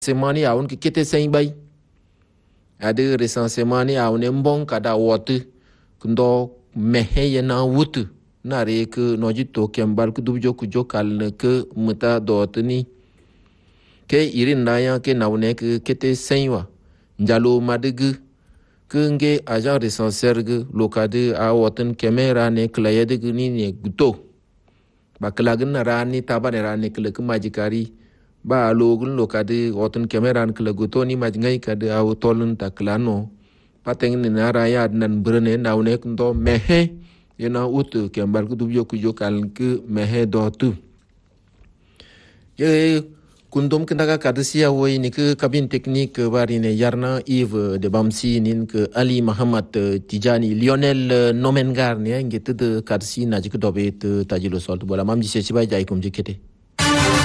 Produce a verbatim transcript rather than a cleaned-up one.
semani aun ki kete sen bay ade recensement ni aun mbon kada wote kundo mehe yana wutu na re ke nojito kembal ku dubjo ku jokal ne ke muta dotni ke irin na ya ke nawne ke kete sen wa njalo madegu kenge agent recenseur ge lokade a woten kamera ne klaye de ni ne guto baklagin na rani tabane rani kle ku majikari ba logun lokade woten kamera ne kle guto ni majngai kade a wotolun taklano pateng ni nara ya nan brene nawne kundo mehe yana utu kembal ku dubjo ku jokal ke mehe dotu ye kundum kindaga kadisia woy ni ke cabine technique bari ne yarna Yves de Bamsi nin ke Ali Muhammad Tijani Lionel Nomengar ne ngete de kadsi na jik dobe tajilo sol bola mam ji se ci bay jay kum jikete